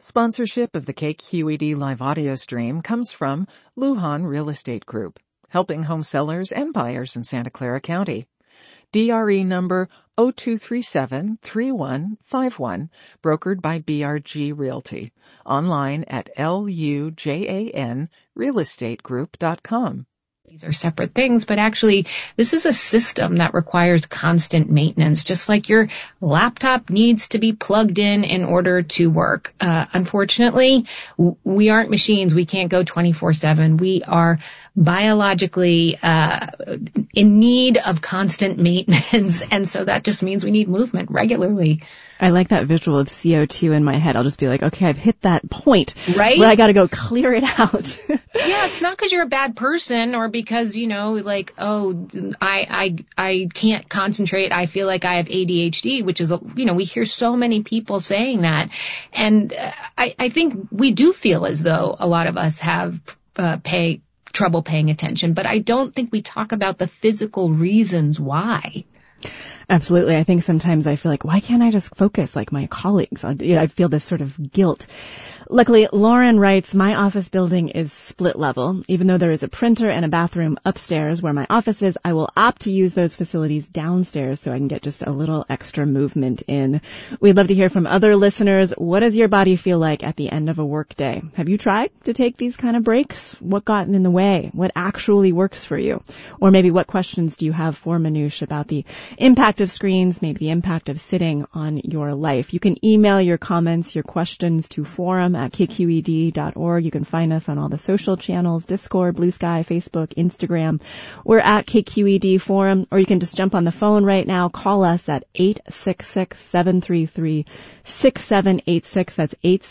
Sponsorship of the KQED live audio stream comes from Lujan Real Estate Group, helping home sellers and buyers in Santa Clara County. DRE number 0237-3151, brokered by BRG Realty. Online at lujanrealestategroup.com. These are separate things, but actually this is a system that requires constant maintenance, just like your laptop needs to be plugged in order to work. Unfortunately, we aren't machines. We can't go 24/7. We are biologically in need of constant maintenance, and so that just means we need movement regularly. I like that visual of CO2 in my head. I'll just be like, okay, I've hit that point, right, where I got to go clear it out. Yeah, it's not because you're a bad person or because, like, oh, I can't concentrate. I feel like I have ADHD, which is, we hear so many people saying that. And I think we do feel as though a lot of us have trouble paying attention, but I don't think we talk about the physical reasons why. Absolutely. I think sometimes I feel like, why can't I just focus like my colleagues? I feel this sort of guilt. Luckily, Lauren writes, my office building is split level. Even though there is a printer and a bathroom upstairs where my office is, I will opt to use those facilities downstairs so I can get just a little extra movement in. We'd love to hear from other listeners. What does your body feel like at the end of a work day? Have you tried to take these kind of breaks? What got in the way? What actually works for you? Or maybe what questions do you have for Manoush about the impact of screens, maybe the impact of sitting on your life? You can email your comments, your questions to forum@kqed.org. You can find us on all the social channels, Discord, Blue Sky, Facebook, Instagram. We're at KQED Forum, or you can just jump on the phone right now. Call us at 866-733-6786. That's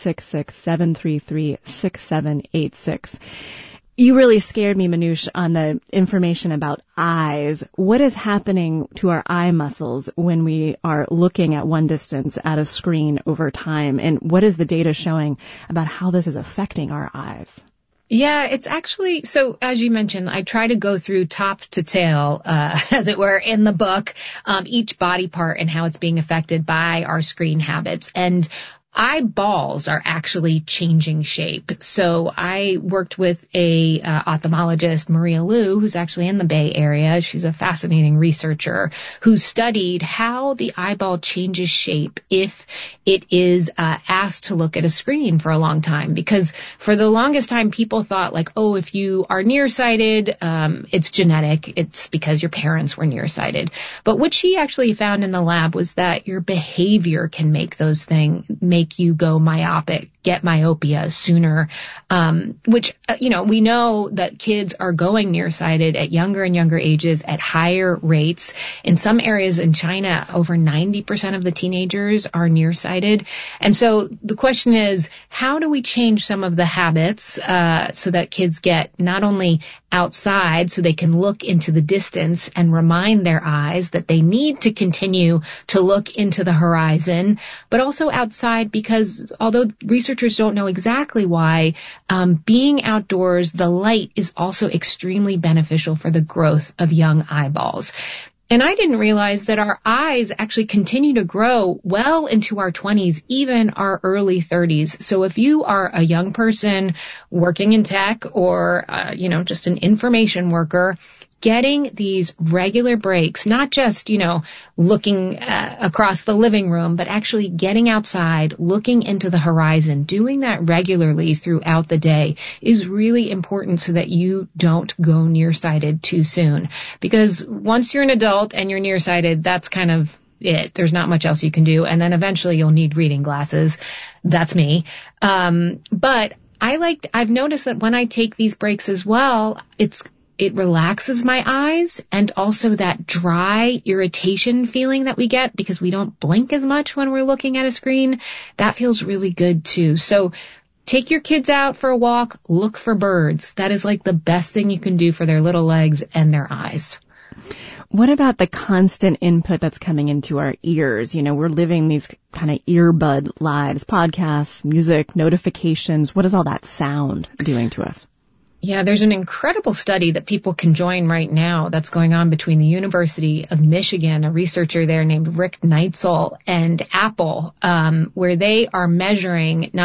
866-733-6786. You really scared me, Manoush, on the information about eyes. What is happening to our eye muscles when we are looking at one distance at a screen over time? And what is the data showing about how this is affecting our eyes? Yeah, it's actually, so as you mentioned, I try to go through top to tail, as it were, in the book, each body part and how it's being affected by our screen habits. And eyeballs are actually changing shape. So I worked with a ophthalmologist, Maria Liu, who's actually in the Bay Area. She's a fascinating researcher who studied how the eyeball changes shape if it is asked to look at a screen for a long time. Because for the longest time, people thought like, oh, if you are nearsighted, it's genetic. It's because your parents were nearsighted. But what she actually found in the lab was that your behavior can make those things, make you go myopic, get myopia sooner, which, we know that kids are going nearsighted at younger and younger ages at higher rates. In some areas in China, over 90% of the teenagers are nearsighted. And so the question is, how do we change some of the habits so that kids get not only outside so they can look into the distance and remind their eyes that they need to continue to look into the horizon, but also outside because although researchers don't know exactly why, being outdoors, the light is also extremely beneficial for the growth of young eyeballs. And I didn't realize that our eyes actually continue to grow well into our 20s, even our early 30s. So if you are a young person working in tech or, just an information worker, getting these regular breaks, not just, looking across the living room, but actually getting outside, looking into the horizon, doing that regularly throughout the day is really important so that you don't go nearsighted too soon. Because once you're an adult and you're nearsighted, that's kind of it. There's not much else you can do. And then eventually you'll need reading glasses. That's me. But I've noticed that when I take these breaks as well, it relaxes my eyes, and also that dry irritation feeling that we get because we don't blink as much when we're looking at a screen. That feels really good too. So take your kids out for a walk, look for birds. That is like the best thing you can do for their little legs and their eyes. What about the constant input that's coming into our ears? We're living these kind of earbud lives, podcasts, music, notifications. What is all that sound doing to us? Yeah, there's an incredible study that people can join right now that's going on between the University of Michigan, a researcher there named Rick Neitzel, and Apple, where they are measuring not